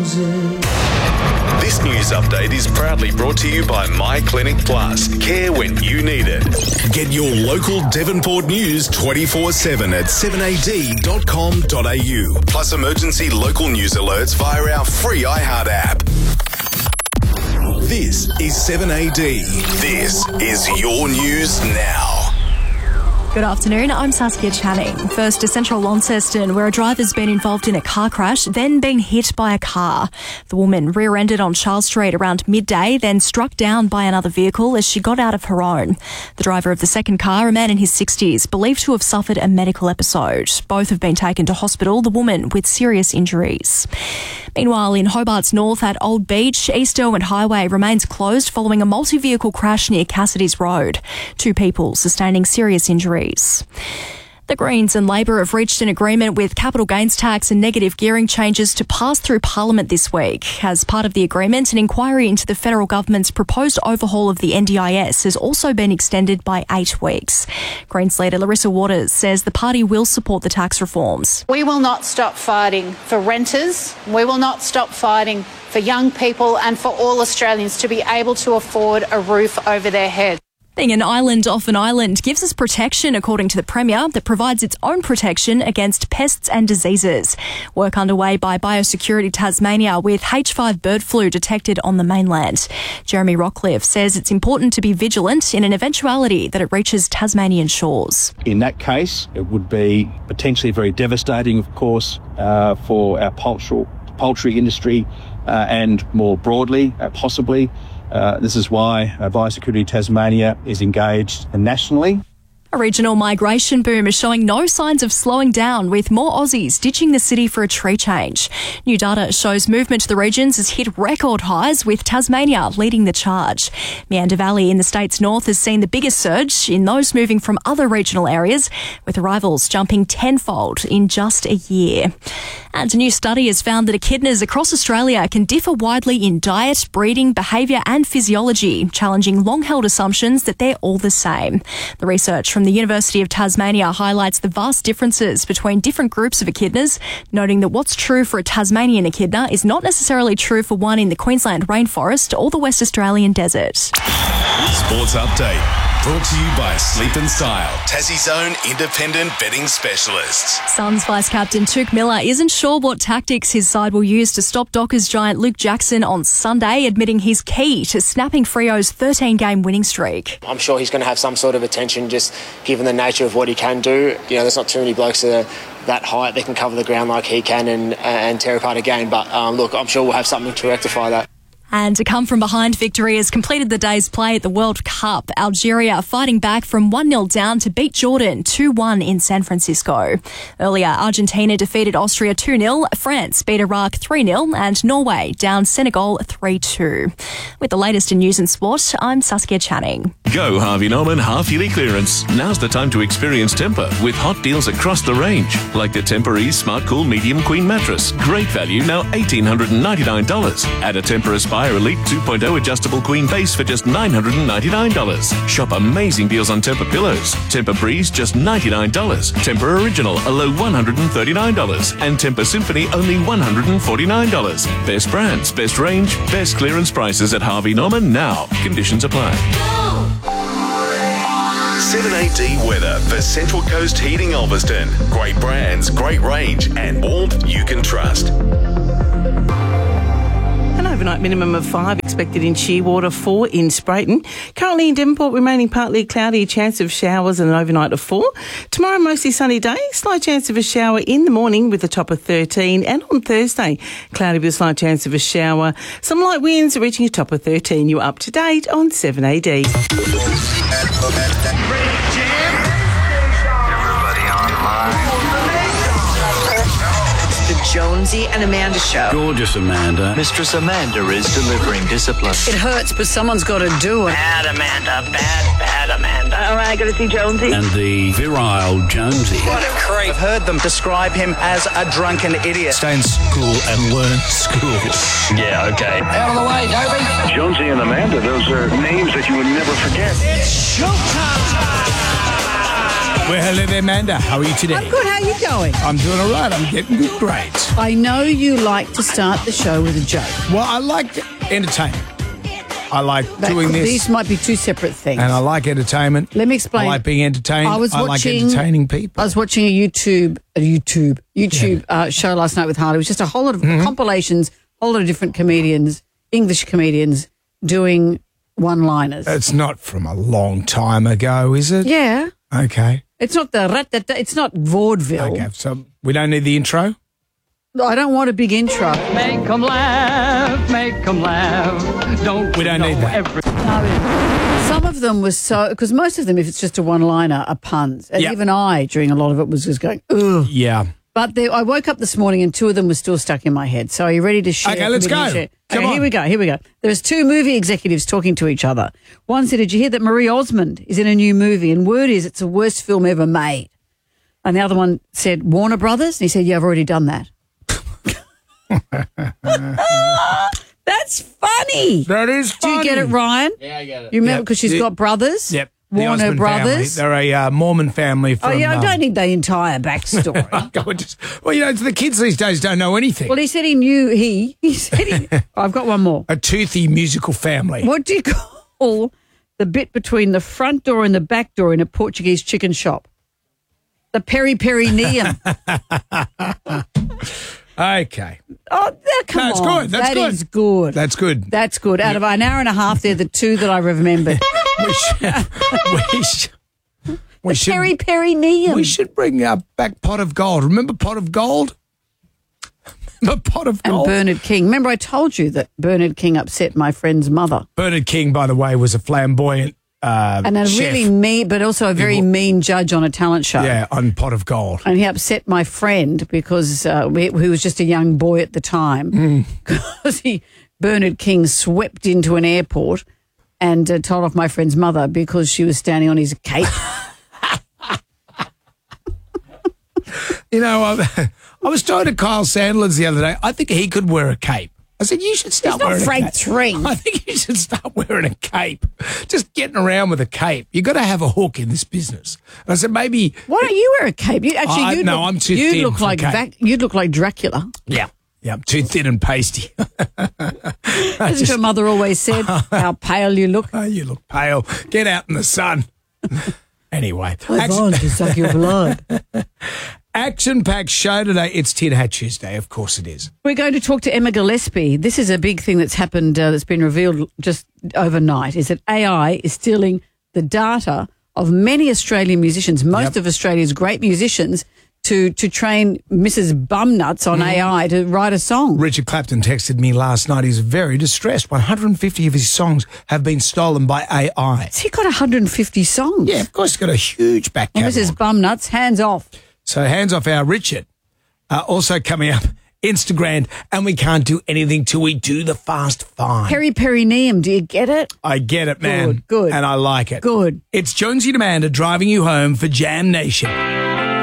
music. This news update is proudly brought to you by My Clinic Plus. Care when you need it. Get your local Devonport news 24/7 at 7ad.com.au. Plus emergency local news alerts via our free iHeart app. This is 7AD. This is your news now. Good afternoon, I'm Saskia Channing. First to central Launceston, where a driver's been involved in a car crash, then been hit by a car. The woman rear-ended on Charles Street around midday, then struck down by another vehicle as she got out of her own. The driver of the second car, a man in his 60s, believed to have suffered a medical episode. Both have been taken to hospital, the woman with serious injuries. Meanwhile, in Hobart's north at Old Beach, East Derwent Highway remains closed following a multi-vehicle crash near Cassidy's Road. 2 people sustaining serious injuries. The Greens and Labor have reached an agreement with capital gains tax and negative gearing changes to pass through Parliament this week. As part of the agreement, an inquiry into the federal government's proposed overhaul of the NDIS has also been extended by 8 weeks. Greens leader Larissa Waters says the party will support the tax reforms. We will not stop fighting for renters. We will not stop fighting for young people and for all Australians to be able to afford a roof over their head. Being an island off an island gives us protection, according to the Premier, that provides its own protection against pests and diseases. Work underway by Biosecurity Tasmania with H5 bird flu detected on the mainland. Jeremy Rockcliffe says it's important to be vigilant in an eventuality that it reaches Tasmanian shores. In that case, it would be potentially very devastating, of course, for our poultry industry and more broadly, possibly. This is why Biosecurity Tasmania is engaged nationally. A regional migration boom is showing no signs of slowing down, with more Aussies ditching the city for a tree change. New data shows movement to the regions has hit record highs, with Tasmania leading the charge. Meander Valley in the state's north has seen the biggest surge in those moving from other regional areas, with arrivals jumping tenfold in just a year. And a new study has found that echidnas across Australia can differ widely in diet, breeding, behaviour and physiology, challenging long-held assumptions that they're all the same. The research from the University of Tasmania highlights the vast differences between different groups of echidnas, noting that what's true for a Tasmanian echidna is not necessarily true for one in the Queensland rainforest or the West Australian desert. Sports Update. Brought to you by Sleep and Style, Tassie's own independent betting specialists. Suns vice-captain Touk Miller isn't sure what tactics his side will use to stop Dockers giant Luke Jackson on Sunday, admitting he's key to snapping Freo's 13-game winning streak. I'm sure he's going to have some sort of attention, just given the nature of what he can do. You know, there's not too many blokes that are that height that can cover the ground like he can and tear apart a game. But look, I'm sure we'll have something to rectify that. And a come-from-behind victory has completed the day's play at the World Cup. Algeria fighting back from 1-0 down to beat Jordan 2-1 in San Francisco. Earlier, Argentina defeated Austria 2-0, France beat Iraq 3-0, and Norway down Senegal 3-2. With the latest in news and sport, I'm Saskia Channing. Go Harvey Norman half-yearly clearance. Now's the time to experience Tempur with hot deals across the range, like the Tempur-Ease Smart Cool Medium Queen Mattress. Great value, now $1,899. Add a Tempur Aspire Elite 2.0 adjustable queen base for just $999. Shop amazing deals on Tempur pillows. Tempur Breeze just $99. Tempur Original a low $139. And Tempur Symphony only $149. Best brands, best range, best clearance prices at Harvey Norman now. Conditions apply. 7AD weather for Central Coast Heating Ulverston. Great brands, great range, and warmth you can trust. An overnight minimum of 5 expected in Shearwater, 4 in Sprayton. Currently in Devonport, remaining partly cloudy, chance of showers and an overnight of 4. Tomorrow, mostly sunny day, slight chance of a shower in the morning with a top of 13. And on Thursday, cloudy with a slight chance of a shower. Some light winds reaching a top of 13. You're up to date on 7AD. Everybody online. The Jonesy and Amanda Show. Gorgeous Amanda. Mistress Amanda is delivering discipline. It hurts, but someone's got to do it. Bad Amanda. Bad Amanda. All right, got to see Jonesy. And the virile Jonesy. What a creep. I've heard them describe him as a drunken idiot. Stay in school and learn school. Yeah, okay. Out of the way, Toby. Jonesy and Amanda, those are names that you would never forget. It's showtime. Well, hello there, Amanda. How are you today? I'm good. How are you going? I'm doing all right. I'm getting good grades. I know you like to start the show with a joke. Well, I like entertainment. I like doing this. These might be two separate things. And I like entertainment. Let me explain. I like being entertained. I like entertaining people. I was watching a YouTube show last night with Harley. It was just a whole lot of compilations, a whole lot of different comedians, English comedians, doing one-liners. It's not from a long time ago, is it? Yeah. Okay. It's not it's not vaudeville. Okay, so we don't need the intro? I don't want a big intro. Make 'em laugh, make 'em laugh. We don't need that. No, some of them was so, because most of them, if it's just a one-liner, are puns. And even I, during a lot of it, was just going, ugh. Yeah. But I woke up this morning and two of them were still stuck in my head. So are you ready to share? Okay, let's go. Come on. Here we go. There's two movie executives talking to each other. One said, did you hear that Marie Osmond is in a new movie? And word is it's the worst film ever made. And the other one said, Warner Brothers? And he said, yeah, I've already done that. That's funny. That is funny. Do you get it, Ryan? Yeah, I get it. You remember because she's got brothers? Yep. Warner Brothers. Family. They're a Mormon family from... I don't need the entire backstory. The kids these days don't know anything. Well, he said he knew he said I've got one more. A toothy musical family. What do you call the bit between the front door and the back door in a Portuguese chicken shop? The perineum. Okay. Oh, come on. That's good. That's good. That is good. That's good. That's good. Out of an hour and a half, they're the two that I remembered. Perineum. We should bring back Pot of Gold. Remember Pot of Gold? Remember Pot of Gold? And Bernard King. Remember I told you that Bernard King upset my friend's mother. Bernard King, by the way, was a flamboyant and a chef. really mean, but also a very mean judge on a talent show. Yeah, on Pot of Gold. And he upset my friend because he was just a young boy at the time. Because Bernard King swept into an airport and told off my friend's mother because she was standing on his cape. I was talking to Kyle Sandlands the other day. I think he could wear a cape. I said, you should start wearing a cape. Frank Tring. I think you should start wearing a cape. Just getting around with a cape. You've got to have a hook in this business. And I said, maybe... Why don't you wear a cape? I'm too thin look for like a cape. You'd look like Dracula. Yeah. Yeah, I'm too thin and pasty. As your mother always said, how pale you look. Oh, you look pale. Get out in the sun. Anyway. I'm on to suck your blood. Action-packed show today. It's Tin Hat Tuesday. Of course it is. We're going to talk to Emma Gillespie. This is a big thing that's happened, that's been revealed just overnight, is that AI is stealing the data of many Australian musicians, most of Australia's great musicians, to train Mrs. Bumnuts on AI to write a song. Richard Clapton texted me last night. He's very distressed. 150 of his songs have been stolen by AI. Has he got 150 songs? Yeah, of course he's got a huge back catalogue. Mrs. Bumnuts, hands off. So hands off our Richard. Also coming up, Instagram, and we can't do anything till we do the fast five. Perineum, do you get it? I get it, man. Good. And I like it. Good. It's Jonesy and Amanda driving you home for Jam Nation.